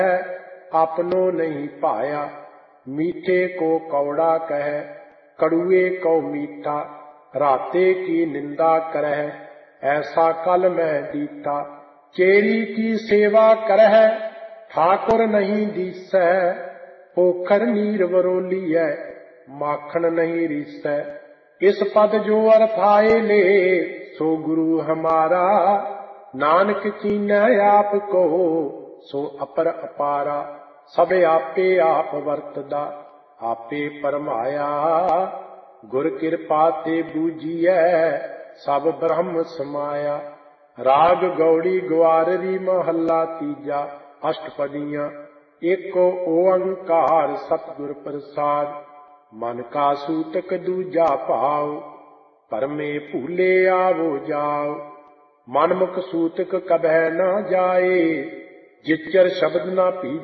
अपनो नहीं पाया। मीठे को कौड़ा कहे, कड़ुए को मीठा। राते की निंदा करह, ऐसा कल मैं दीठा। चेरी की सेवा करह, ठाकुर नहीं दीसै। पोखर नीर वरोलियै, माखन नहीं रीसै। इस पद जो अर्थ आए ले, सो गुरु हमारा। नानक कीनै आप को, सो अपर अपारा। सब आपे आप वरतदा, आपे परमाया। गुर कृपा ते बूझिए, सब ब्रह्म समाया। राग गौड़ी ग्वाररी महला तीजा। अष्टपदियां एक ओंकार सतगुर प्रसाद। मन का सूतक दूजा भाव, परमे भूले आवो जाओ। मनमुख सूतक कभै न जाए, जिचर शब्द न पी